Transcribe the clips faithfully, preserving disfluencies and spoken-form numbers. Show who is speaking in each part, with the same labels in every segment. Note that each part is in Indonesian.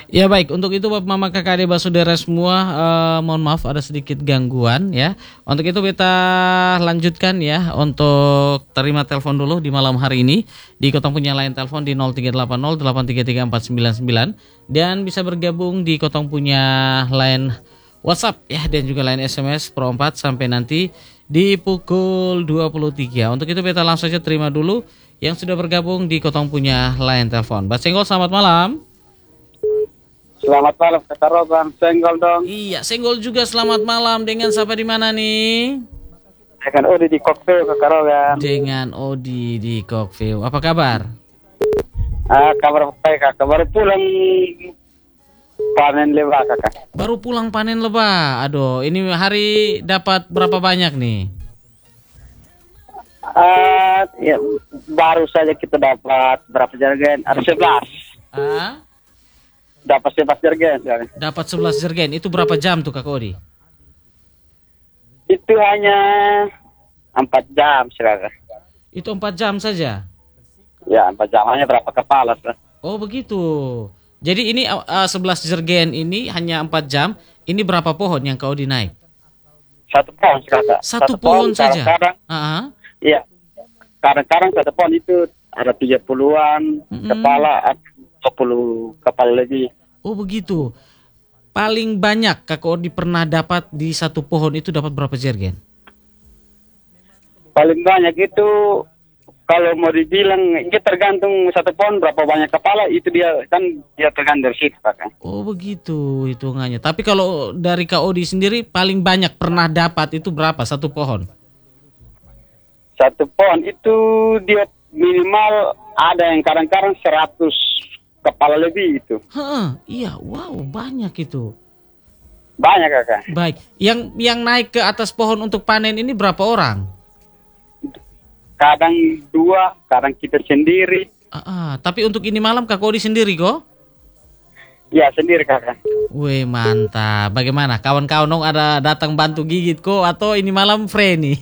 Speaker 1: Ya baik, untuk itu Bapak Mama Kakak Adik Basudara semua, eh, mohon maaf ada sedikit gangguan ya. Untuk itu kita lanjutkan ya, untuk terima telepon dulu di malam hari ini. Di Kotong punya line telepon di nol tiga delapan nol delapan tiga tiga empat sembilan sembilan, dan bisa bergabung di Kotong punya line WhatsApp ya, dan juga line S M S Pro empat sampai nanti di pukul dua puluh tiga. Untuk itu kita langsung saja terima dulu yang sudah bergabung di Kotong punya line telepon. Mbak Senggol, selamat malam.
Speaker 2: Selamat malam, Kak Rogan. Senggol dong.
Speaker 1: Iya, Senggol juga selamat malam. Dengan siapa di mana nih?
Speaker 2: Dengan Odi di Kokpil, Kak Rogan.
Speaker 1: Dengan Odi di Kokville. Apa kabar?
Speaker 2: Ah, kabar baik, Kak. Baru pulang panen lebah, Kakak.
Speaker 1: Baru pulang panen lebah. Aduh, ini hari dapat berapa banyak nih?
Speaker 2: Ah, ya, baru saja kita dapat berapa jerigen? Ada sebelas.
Speaker 1: Ah?
Speaker 2: Dapat sebelas jerigen.
Speaker 1: Dapat sebelas jerigen. Itu berapa jam tuh Kak Odi?
Speaker 2: Itu hanya empat jam, Saudara.
Speaker 1: Itu empat jam saja?
Speaker 2: Ya, empat jam. Hanya berapa kepala, Saudara.
Speaker 1: Oh, begitu. Jadi ini uh, sebelas jerigen ini hanya empat jam. Ini berapa pohon yang Kak Odi naik?
Speaker 2: Satu pohon, Saudara.
Speaker 1: Satu, satu pohon, pohon saja?
Speaker 2: Kadang-kadang,
Speaker 1: uh-huh.
Speaker 2: Iya. Kadang-kadang satu pohon itu ada tiga puluhan mm-hmm. kepala, dua puluh kepala lebih.
Speaker 1: Oh, begitu. Paling banyak Kak Odi pernah dapat di satu pohon itu dapat berapa jerigen?
Speaker 2: Paling banyak itu kalau mau dibilang itu tergantung satu pohon berapa banyak kepala, itu dia kan dia tergantung dari situ, Pak.
Speaker 1: Oh, begitu hitungannya. Tapi kalau dari Kak Odi sendiri paling banyak pernah dapat itu berapa satu pohon?
Speaker 2: Satu pohon itu dia minimal ada yang kadang-kadang seratus kepala lebih itu.
Speaker 1: Heeh, iya, wow, banyak itu.
Speaker 2: Banyak, Kakak.
Speaker 1: Baik, yang yang naik ke atas pohon untuk panen ini berapa orang?
Speaker 2: Kadang dua, kadang kita sendiri.
Speaker 1: Ah, ah. Tapi untuk ini malam Kak Odi sendiri kok?
Speaker 2: Ya, sendiri, Kakak.
Speaker 1: Wih, mantap. Bagaimana? Kawan-kawan dong ada datang bantu gigit kok atau ini malam free nih?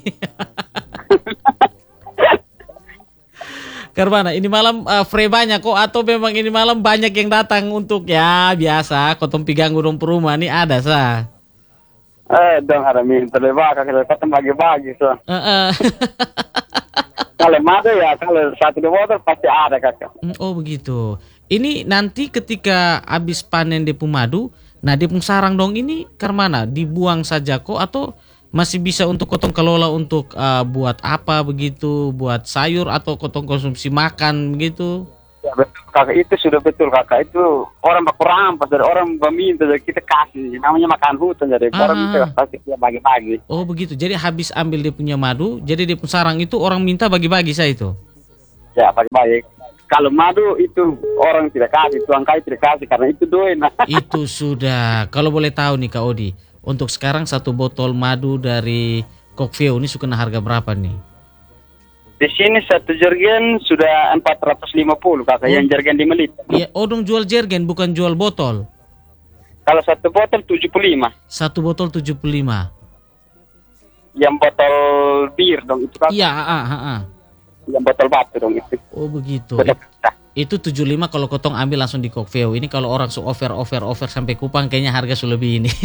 Speaker 1: Karena ini malam uh, free banyak kok atau memang ini malam banyak yang datang untuk ya biasa Kotong Piganggu dong perumah nih ada sah.
Speaker 2: Eh dong ada minta lebah Kakak, kita bagi-bagi so.
Speaker 1: Uh-uh.
Speaker 2: Kalau madu ya kalau satu dua botol pasti ada, Kakak.
Speaker 1: Oh, begitu. Ini nanti ketika habis panen depung madu, nah depung sarang dong ini karena dibuang saja kok atau masih bisa untuk Kotong kelola untuk uh, buat apa begitu, buat sayur atau Kotong konsumsi makan begitu?
Speaker 2: Ya, betul, Kakak, itu sudah betul, Kakak. Itu orang berkurang pas dari orang meminta jadi kita kasih, namanya makan hutan jadi ah. Orang minta pasti dia bagi-bagi.
Speaker 1: Oh, begitu. Jadi habis ambil dia punya madu, jadi dia pun sarang itu orang minta bagi-bagi saya itu.
Speaker 2: Ya, bagi-bagi. Kalau madu itu orang tidak kasih, tuang kali tidak kasih karena itu doain.
Speaker 1: Itu sudah. Kalau boleh tahu nih Kak Odi, untuk sekarang satu botol madu dari Kokville ini suka harga berapa nih?
Speaker 2: Di sini satu jerigen sudah empat ratus lima puluh, Kakak, oh. Yang jerigen lima liter.
Speaker 1: Iya, oh dong jual jerigen bukan jual botol.
Speaker 2: Kalau satu botol tujuh puluh lima.
Speaker 1: Satu botol tujuh puluh lima.
Speaker 2: Yang botol bir dong itu, Kakak.
Speaker 1: Iya, ah, ah, ah.
Speaker 2: Yang botol batu dong itu.
Speaker 1: Oh, begitu. It, itu tujuh puluh lima kalau Kotong ambil langsung di Kokville. Ini kalau orang su over over over sampai Kupang kayaknya harga sudah lebih ini.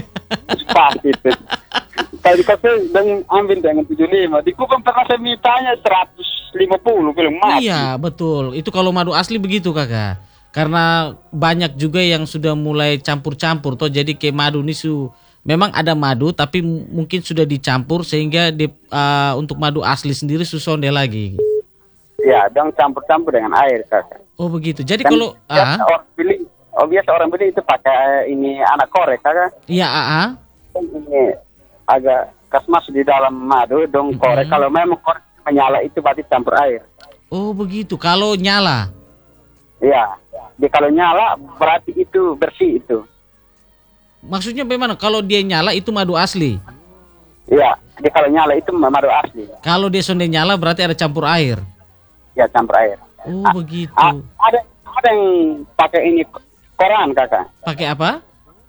Speaker 2: Pas itu. Kalau di Kokville dan ambil dengan tujuh puluh lima. Di Kupang pernah saya mintanya seratus lima puluh belum mati.
Speaker 1: Iya, betul. Itu kalau madu asli begitu, Kakak. Karena banyak juga yang sudah mulai campur-campur toh, jadi kayak madu ini su memang ada madu tapi mungkin sudah dicampur sehingga di, uh, untuk madu asli sendiri susonde lagi.
Speaker 2: Ya, dong campur-campur dengan air, Kakak.
Speaker 1: Oh, begitu. Jadi
Speaker 2: dan
Speaker 1: kalau
Speaker 2: biasa uh, orang beli, oh biasa orang beli itu pakai ini anak korek, Kakak.
Speaker 1: Iya, ah. Uh, uh.
Speaker 2: Ini agak kas masuk di dalam madu dong korek. Mm-hmm. Kalau memang korek menyala itu berarti campur air.
Speaker 1: Oh, begitu. Kalau nyala.
Speaker 2: Iya. Jadi kalau nyala berarti itu bersih itu.
Speaker 1: Maksudnya bagaimana? Kalau dia nyala itu madu asli?
Speaker 2: Iya. Jadi kalau nyala itu madu asli.
Speaker 1: Kalau dia sonde nyala berarti ada campur air.
Speaker 2: Ya, campur air.
Speaker 1: Oh, a- begitu.
Speaker 2: A- ada ada yang pakai ini koran, Kakak.
Speaker 1: Pakai apa?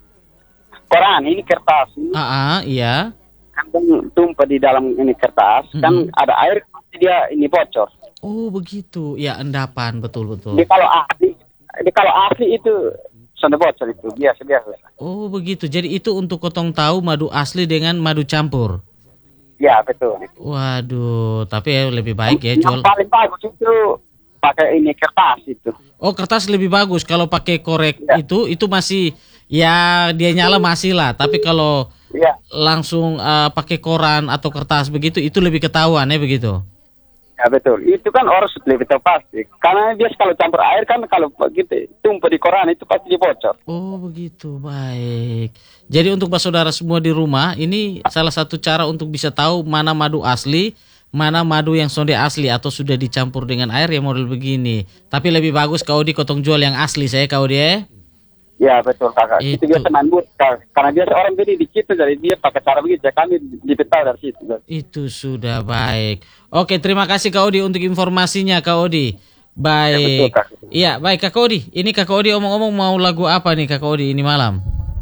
Speaker 2: Koran, ini kertas.
Speaker 1: Ah, iya.
Speaker 2: Kan tumpah di dalam ini kertas, mm-hmm. kan ada air pasti dia ini bocor.
Speaker 1: Oh, begitu. Ya, endapan, betul betul.
Speaker 2: Jadi kalau asli, jadi kalau asli itu sudah bocor itu biasa-biasa.
Speaker 1: Oh begitu. Jadi itu untuk kotong tahu madu asli dengan madu campur.
Speaker 2: Ya betul.
Speaker 1: Waduh, tapi ya lebih baik ya
Speaker 2: Yang
Speaker 1: jual.
Speaker 2: paling bagus itu pakai ini kertas itu.
Speaker 1: Oh kertas lebih bagus. Kalau pakai korek
Speaker 2: Ya.
Speaker 1: itu itu masih ya dia nyala masih lah. Tapi kalau
Speaker 2: Ya,
Speaker 1: langsung uh, pakai koran atau kertas begitu itu lebih ketahuan ya begitu.
Speaker 2: ya betul. Itu kan orang sudah lebih tahu pasti. Karena biasa kalau campur air kan kalau begitu tumpah di koran itu pasti dia bocor.
Speaker 1: Oh begitu, baik. Jadi untuk saudara semua di rumah, ini salah satu cara untuk bisa tahu mana madu asli, mana madu yang sonde asli atau sudah dicampur dengan air yang model begini. Tapi lebih bagus kau di kotong jual yang asli saya kau dia.
Speaker 2: Ya betul kakak. Itu,
Speaker 1: Itu.
Speaker 2: biasa main but. Karena biasa orang beli di situ jadi dia pakai cara begitu. Jadi kami dibetahu dari situ.
Speaker 1: Itu sudah baik. Oke, terima kasih Kak Odi untuk informasinya Kak Odi. Baik.
Speaker 2: Ya, betul, Kak.
Speaker 1: Iya, baik Kak Odi. Ini Kak Odi omong-omong mau lagu apa nih Kak Odi ini malam?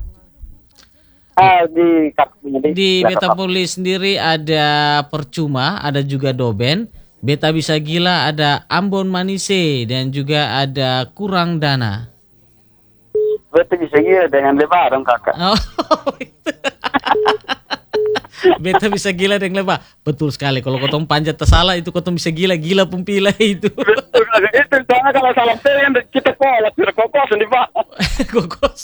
Speaker 2: Ah, di kak punya
Speaker 1: Di Beta Poli sendiri ada Percuma, ada juga Doben. Beta Bisa Gila ada Ambon Manise dan juga ada Kurang Dana.
Speaker 2: Betul bisa gila dengan lebaran kakak.
Speaker 1: Oh, Beta Bisa Gila dengan lebah. Betul sekali. Kalau kotong panjat tersalah itu kotong bisa gila, gila pempila itu.
Speaker 2: Betul kakak. Itu karena kalau salah pilihan kita kolak berkokosan di bawah.
Speaker 1: Gokos.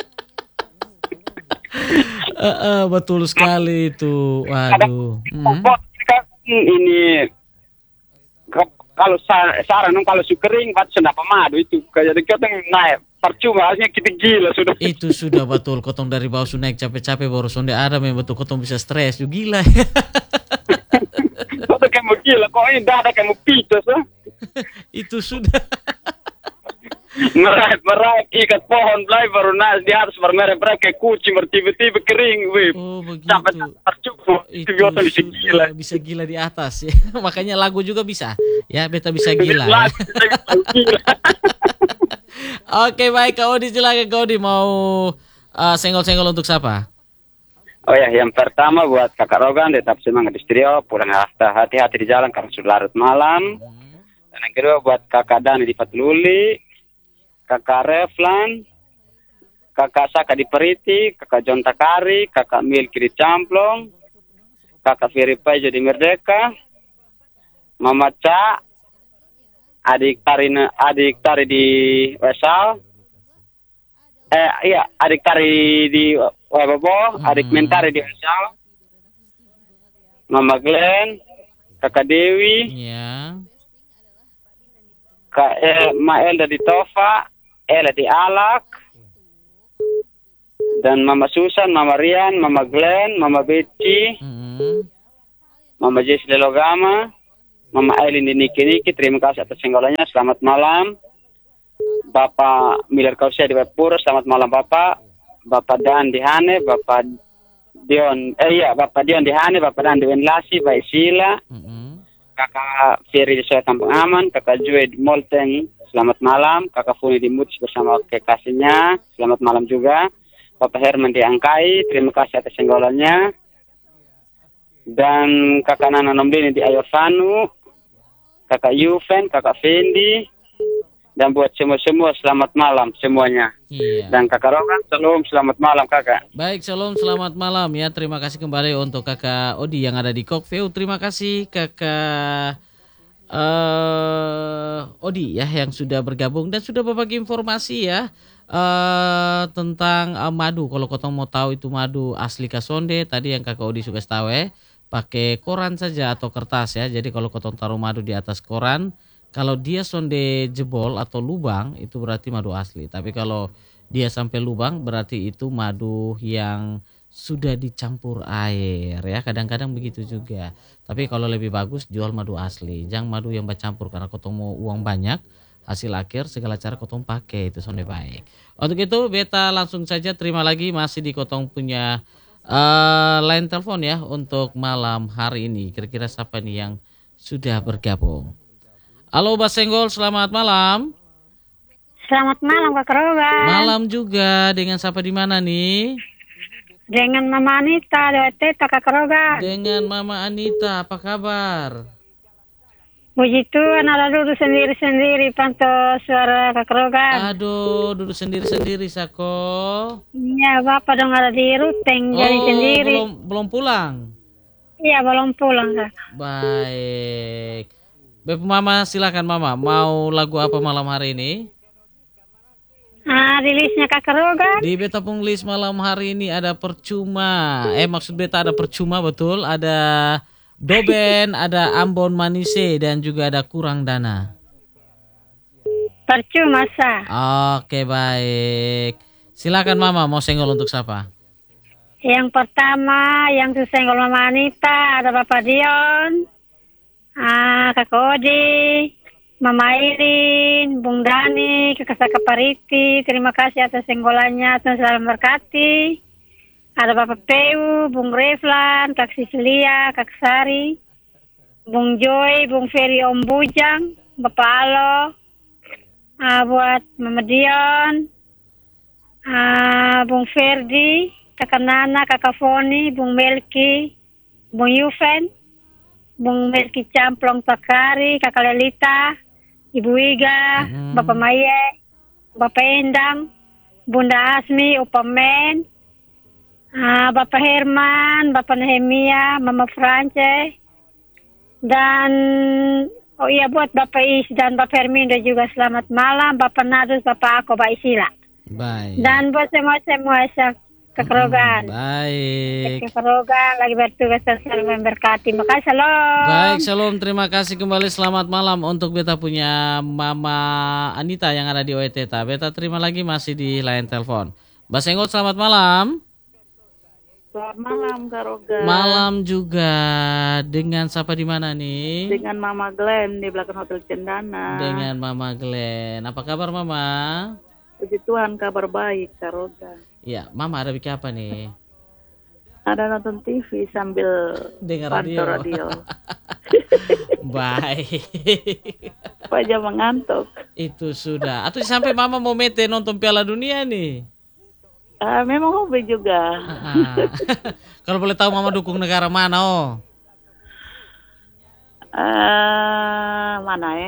Speaker 1: Eh, eh, betul sekali itu. Waduh. Hmm.
Speaker 2: Ini ke- kalau sa- saran kalau su kering pat sudah pemadu itu kayak kita naik percuma harusnya kita gila sudah.
Speaker 1: Itu sudah betul. Kotong dari bawah su naik capek-capek baru sonde ada memang betul kotong bisa stres. Juga gila.
Speaker 2: Kau kayak mau gila, kok ini dah ada kayak mau pitos ah.
Speaker 1: Itu sudah.
Speaker 2: Meraih, meraih ikat pohon belai baru naik di atas bermerah-merah kayak kucing bertiba-tiba kering, wih.
Speaker 1: Oh begitu.
Speaker 2: Sampai percuma itu
Speaker 1: Itu
Speaker 2: biasa bisa
Speaker 1: sudah
Speaker 2: gila.
Speaker 1: bisa gila di atas ya. Makanya lagu juga bisa. Ya, Beta Bisa Gila.
Speaker 2: Lagu bisa gila.
Speaker 1: Oke, baik Kak Odi silakan Kak Odi mau uh, senggol-senggol untuk siapa?
Speaker 2: Oh ya, yang pertama buat kakak Rogan tetap semangat di studio, pulang hati-hati di jalan karena sudah larut malam. Dan yang kedua buat kakak Dani di Patululi, kakak Reflan, kakak Saka di Periti, kakak John Takari, kakak Milki di Camplong, kakak Firi Paijo di Merdeka, Mama Ca, adik Tari, adik Tari di Wesal, eh iya adik Tari di Wababo, adik Mentari di Wesal, Mama Glenn, kakak Dewi,
Speaker 1: Ya.
Speaker 2: kak eh, Ma Elda di Tofa, Ella di Alak, dan Mama Susan, Mama Rian, Mama Glenn, Mama Beci,
Speaker 1: Mm.
Speaker 2: Mama Jess Lelogama, Mama Aileen di Niki Niki, terima kasih atas senggolannya, selamat malam. Bapak Miller Kausia di Wepura, selamat malam Bapak. Bapak Dan di Hane, Bapak Dion, eh iya, Bapak Dion di Hane, Bapak Dan di Wenlasi, Baik Sila,
Speaker 1: Mm-mm.
Speaker 2: Kakak Ferry di Soe Kampung Aman, Kakak Jue di Molten, selamat malam. Kakak Funi di Muts bersama kekasihnya, selamat malam juga. Bapak Herman di Angkai, terima kasih atas senggolannya. Dan kakak Nana Nomdini di Ayovanu, kakak Yuven, kakak Fendi, dan buat semua-semua selamat malam semuanya.
Speaker 1: Iya.
Speaker 2: Dan kakak Rogan, salam selamat malam kakak.
Speaker 1: Baik, shalom, selamat malam ya. Terima kasih kembali untuk Kakak Odi yang ada di Kokview. Terima kasih Kakak eh Odi ya yang sudah bergabung dan sudah berbagi informasi ya eh tentang eh, madu. Kalau kotong mau tahu itu madu asli Kasonde, tadi yang Kakak Odi suka tahu ya, pakai koran saja atau kertas ya. Jadi kalau kotong taruh madu di atas koran, kalau dia sonde jebol atau lubang itu berarti madu asli. Tapi kalau dia sampai lubang berarti itu madu yang sudah dicampur air ya. Kadang-kadang begitu juga. Tapi kalau lebih bagus jual madu asli. Jangan madu yang bercampur karena kotong mau uang banyak. Hasil akhir segala cara kotong pakai itu sonde baik. Untuk itu beta langsung saja terima lagi masih di kotong punya uh, line telepon ya untuk malam hari ini. Kira-kira siapa nih yang sudah bergabung? Halo Bas Senggol, selamat malam.
Speaker 3: Selamat malam Kak Rogan.
Speaker 1: Malam juga, dengan siapa di mana nih?
Speaker 3: Dengan Mama Anita, Teta Kak Rogan.
Speaker 1: Dengan Mama Anita, apa kabar?
Speaker 3: Puji Tuhan ada duduk sendiri-sendiri pantau suara Kak Rogan.
Speaker 1: Aduh, duduk sendiri-sendiri Sako.
Speaker 3: Iya, Bapak dong ada di Ruteng jadi
Speaker 1: Oh,
Speaker 3: sendiri.
Speaker 1: belum belum pulang.
Speaker 3: Iya, belum pulang, Kak.
Speaker 1: Baik. Beb Mama, silakan Mama. Mau lagu apa malam hari ini?
Speaker 3: Ah, rilisnya Kak Rogan.
Speaker 1: Di Beta Pung List malam hari ini ada percuma. Eh maksud Beta ada percuma betul. Ada Doben, ada Ambon Manise dan juga ada Kurang Dana.
Speaker 3: Percuma sah.
Speaker 1: Oke baik. Silakan Mama, mau senggol untuk siapa?
Speaker 3: Yang pertama, yang sesenggol Mama Anita, ada Bapak Dion, ah, Kak Odi, Mama Irin, Bung Dani, Kakak Saka Pariti, terima kasih atas senggolannya, Tuhan selalu memberkati. Ada Bapak Peu, Bung Reflan, Kak Sicilia, Kak Sari, Bung Joy, Bung Ferry, Om Bujang, Bapak Alo, ah, buat Mama Dion, ah, Bung Ferdi, Kakak Nana, Kakak Foni, Bung Melki, Bung Yuven, Bung Melki Camplong Takari, Kakak Lelita, Ibu Iga,
Speaker 1: Hmm.
Speaker 3: Bapak Maye, Bapak Endang, Bunda Asmi, Opa Men, ah, Bapak Herman, Bapak Nehemia, Mama France, dan oh iya buat Bapak Is dan Bapak Hermindo juga selamat malam, Bapak Nadus, Bapak Ako, Bapak Isila.
Speaker 1: Baik.
Speaker 3: Dan buat semua-semua Kak Rogan.
Speaker 1: Baik.
Speaker 3: Kak Rogan lagi bertugas selalu memberkati. Makasih, salam.
Speaker 1: Baik, Shalom. Terima kasih kembali. Selamat malam untuk Beta punya Mama Anita yang ada di O E T T A. Beta terima lagi masih di line telepon. Mbak Senggol, selamat malam.
Speaker 4: Selamat malam Kak Rogan.
Speaker 1: Malam juga. Dengan siapa di mana nih?
Speaker 4: Dengan Mama Glenn di belakang Hotel Cendana.
Speaker 1: Dengan Mama Glenn. Apa kabar Mama?
Speaker 4: Puji Tuhan kabar baik Kak Rogan.
Speaker 1: Ya, Mama ada bikin apa nih?
Speaker 4: Ada nonton T V sambil
Speaker 1: Dengar radio.
Speaker 4: pantau radio.
Speaker 1: Baik.
Speaker 4: Pak jam mengantuk.
Speaker 1: Itu sudah. Atau sampai Mama mau mete nonton Piala Dunia nih?
Speaker 4: Uh, memang hobi juga.
Speaker 1: Ah. Kalau boleh tahu Mama dukung negara mana oh?
Speaker 4: Uh, mana ya?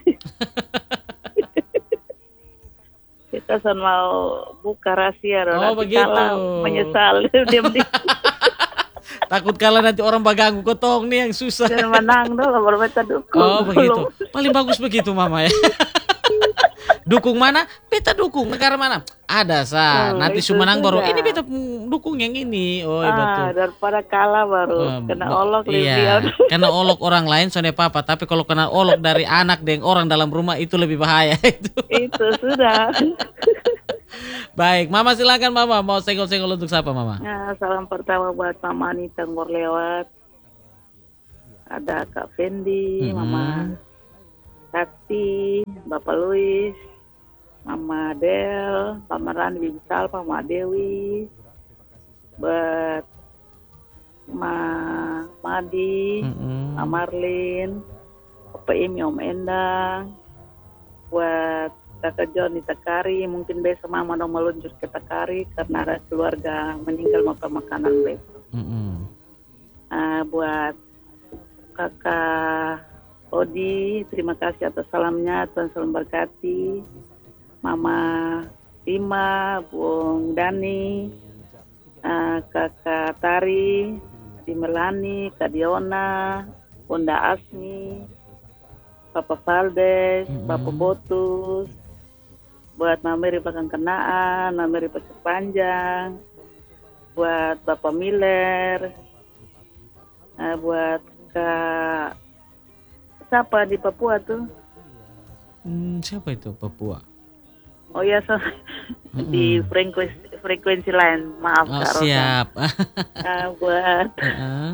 Speaker 4: Kita son mau buka rahasia.
Speaker 1: Oh, begitu.
Speaker 4: Menyesal. Diam di.
Speaker 1: Takut kalah nanti orang baganggu kotong nih yang susah.
Speaker 4: Jangan menang dong, baru beta dukung.
Speaker 1: Oh begitu. Paling bagus begitu Mama ya. Dukung mana? Beta dukung negara mana? Ada sah.
Speaker 4: Oh,
Speaker 1: nanti
Speaker 4: itu
Speaker 1: Sumenang baru.
Speaker 4: sudah.
Speaker 1: Ini beta dukung yang ini. Oh
Speaker 4: Ah,
Speaker 1: betul.
Speaker 4: daripada kalah baru
Speaker 1: Eh,
Speaker 4: kena
Speaker 1: ba-
Speaker 4: olok lebih.
Speaker 1: Iya. Kena olok orang lain soalnya papa. Tapi kalau kena olok dari anak dan orang dalam rumah itu lebih bahaya itu.
Speaker 4: Itu sudah.
Speaker 1: Baik, Mama silakan Mama. Mau senggol-senggol untuk siapa Mama?
Speaker 4: Nah, salam pertama buat Mama Anita Ngor lewat. Ada Kak Fendi,
Speaker 1: Mhm.
Speaker 4: Mama Sakti, Bapak Luis, Mama Del, Mama Rani Bimsal, Mama Dewi, buat Ma Madi,
Speaker 1: Mm-mm.
Speaker 4: Mama Marlin, Bapak Imi, Om Endang, buat Kakak John di Takari, mungkin besok Mama dong meluncur ke Takari karena ada keluarga meninggal makan makanan besok.
Speaker 1: Mm-mm.
Speaker 4: Ah, buat Kakak Odi, terima kasih atas salamnya, Tuhan selalu memberkati. Mama Tima, Bung Dani, ah, Kakak Tari, Di Melani, Kak Diona, Bunda Asmi, Papa Valdes,
Speaker 1: Mm-mm.
Speaker 4: Papa Botus, buat Mama Mary Belakang Kenaan, Mama Mary Pasir Panjang, buat Bapak Miller, eh, buat Kak siapa di Papua tuh?
Speaker 1: Hmm, siapa itu Papua?
Speaker 4: Oh ya, so, di
Speaker 1: Mm-mm.
Speaker 4: frekuensi frekuensi lain, maaf
Speaker 1: Oh,
Speaker 4: Kak Rosa.
Speaker 1: siap.
Speaker 4: Eh, buat
Speaker 1: Heeh.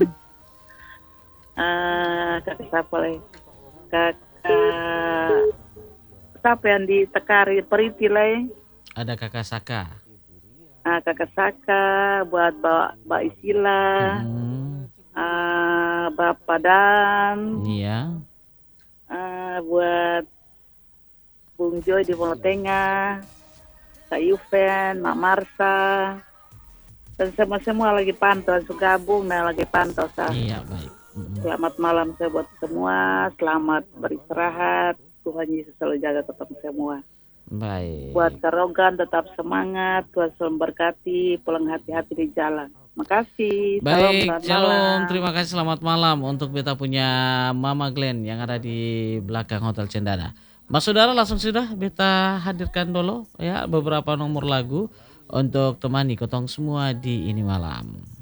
Speaker 4: eh kakak siapa lagi? Kakak siapa yang di Tekari Periti lagi?
Speaker 1: Ada Kakak Saka.
Speaker 4: Ah, Kakak Saka, buat Mbak Mbak Isila,
Speaker 1: Hmm,
Speaker 4: ah, Bapak Dan,
Speaker 1: iya.
Speaker 4: ah, buat Bung Joy di Pulau Tengah, Kak Yuven, Mak Marsa, dan semua-semua lagi pantau, langsung gabung dan lagi pantau sah.
Speaker 1: Iya, baik.
Speaker 4: Selamat malam saya buat semua. Selamat beristirahat. Tuhan Yesus selalu jaga ketemu semua.
Speaker 1: Baik.
Speaker 4: Buat Kak Rogan tetap semangat. Tuhan selalu memberkati. Pulang hati-hati di jalan. Makasih.
Speaker 1: Baik,
Speaker 4: selamat
Speaker 1: Shalom.
Speaker 4: malam.
Speaker 1: Terima kasih, selamat malam untuk beta punya Mama Glenn yang ada di belakang Hotel Cendana. Mas saudara, langsung sudah beta hadirkan dulu ya beberapa nomor lagu untuk temani kotong semua di ini malam.